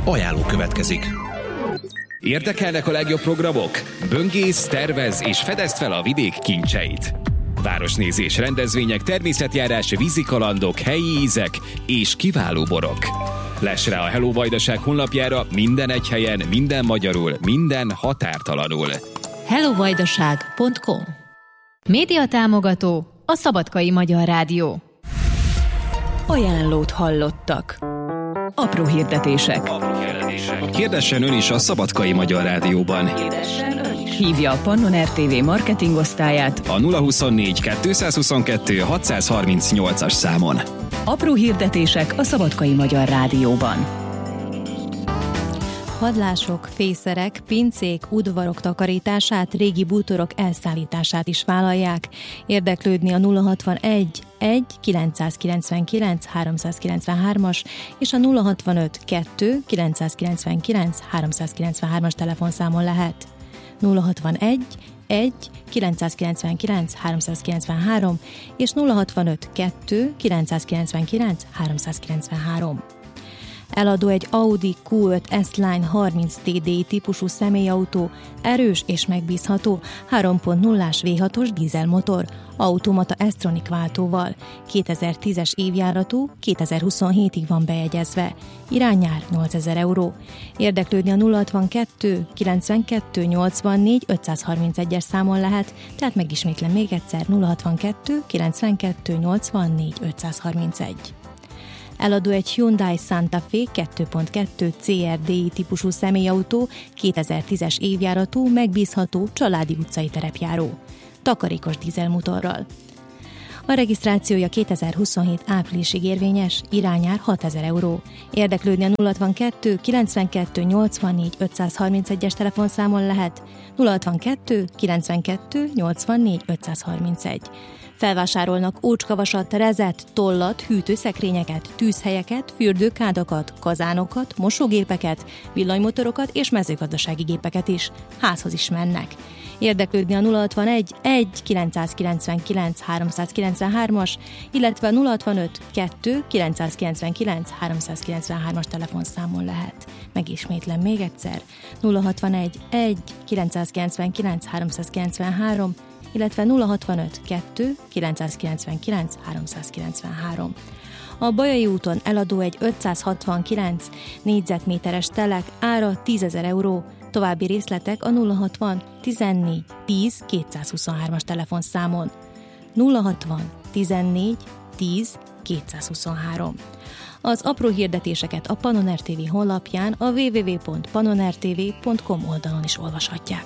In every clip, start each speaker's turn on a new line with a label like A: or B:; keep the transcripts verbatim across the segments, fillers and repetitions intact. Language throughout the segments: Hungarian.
A: Ajánló következik.
B: Érdekelnek a legjobb programok? Böngész, tervez és fedezd fel a vidék kincseit. Városnézés, rendezvények, természetjárás, vízikalandok, helyi ízek és kiváló borok. Less rá a Hello Vajdaság honlapjára minden egy helyen, minden magyarul, minden határtalanul.
C: hello vajdaság pont com. Média támogató a Szabadkai Magyar Rádió.
D: Ajánlót hallottak. Apró hirdetések.
B: Apró hirdetések. Hirdessen ön is a Szabadkai Magyar Rádióban.
D: Hívja a Pannon er té vé marketingosztályát
B: a nulla huszonnégy kettőszázhuszonkettő hatszázharmincnyolcas számon.
D: Apró hirdetések a Szabadkai Magyar Rádióban.
C: Hadlások, fészerek, pincék, udvarok takarítását, régi bútorok elszállítását is vállalják. Érdeklődni a nulla hatvanegy egy kilencszázkilencvenkilenc háromszázkilencvenhármas és a nulla hatvanöt kettő kilencszázkilencvenkilenc háromszázkilencvenhármas telefonszámon lehet. nulla hatvanegy egy kilencszázkilencvenkilenc háromszázkilencvenhárom és nulla hatvanöt kettő kilencszázkilencvenkilenc háromszázkilencvenhárom. Eladó egy Audi kú öt S-Line harminc té dé típusú személyautó, erős és megbízható, három pont nullás vé hatos dízelmotor, automata S-Tronic váltóval, kétezer-tízes évjáratú, kétezer-huszonhétig van bejegyezve, irányár nyolcezer euró. Érdeklődni a nulla hatvankettő kilencvenkettő nyolcvannégy ötszázharmincegyes számon lehet, tehát megismétlem még egyszer nulla hatvankettő kilencvenkettő nyolcvannégy ötszázharmincegy. Eladó egy Hyundai Santa Fe kettő pont kettő cé er dé i típusú személyautó, kétezer-tízes évjáratú, megbízható, családi utcai terepjáró, takarékos dízelmotorral. A regisztrációja kétezer-huszonhét áprilisig érvényes, irányár hatezer euró. Érdeklődni a nulla hatvankettő kilencvenkettő nyolcvannégy ötszázharmincegyes telefonszámon lehet, nulla hatvankettő kilencvenkettő nyolcvannégy ötszázharmincegy. Felvásárolnak ócskavasat, rezet, tollat, hűtőszekrényeket, tűzhelyeket, fürdőkádakat, kazánokat, mosógépeket, villanymotorokat és mezőgazdasági gépeket is. Házhoz is mennek. Érdeklődni a nulla hatvanegy egy kilencszázkilencvenkilenc háromszázkilencvenhármas, illetve a nulla hatvanöt kettő kilencszázkilencvenkilenc háromszázkilencvenhármas telefonszámon lehet. Megismétlem még egyszer, nulla hatvanegy egy kilencszázkilencvenkilenc háromszázkilencvenhárom, illetve nulla hatvanöt kettő kilencszázkilencvenkilenc háromszázkilencvenhárom. A Bajai úton eladó egy ötszázhatvankilenc négyzetméteres telek, ára tízezer euró, további részletek a nulla hatvan tizennégy tíz kétszázhuszonhármas telefonszámon. nulla hatvan tizennégy tíz kétszázhuszonhárom. Az apró hirdetéseket a Pannon er té vé honlapján, a double-u double-u double-u pont pannon er té vé pont com oldalon is olvashatják.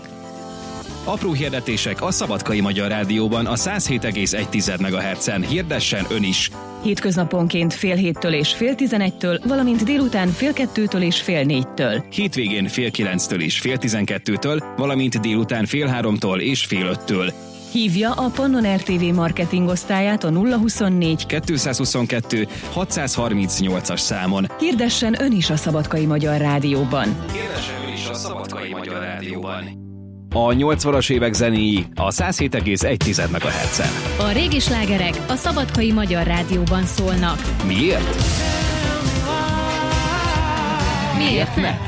B: Apró hirdetések a Szabadkai Magyar Rádióban a száz hét egész egy megahertzen. Hirdessen ön is!
D: Hétköznaponként fél héttől és fél tizenegytől, valamint délután fél kettőtől és fél négytől.
B: Hétvégén fél kilenctől és fél tizenkettőtől, valamint délután fél háromtól és fél öttől.
D: Hívja a Pannon er té vé marketingosztályát a nulla huszonnégy
B: kettőszázhuszonkettő hatszázharmincnyolcas számon.
D: Hirdessen ön is a Szabadkai Magyar Rádióban.
B: Hirdessen ön is a Szabadkai Magyar Rádióban. A nyolcvanas évek zenéi a száz hét egész egy megahertzen.
C: A régi slágerek a Szabadkai Magyar Rádióban szólnak.
B: Miért?
C: Miért ne?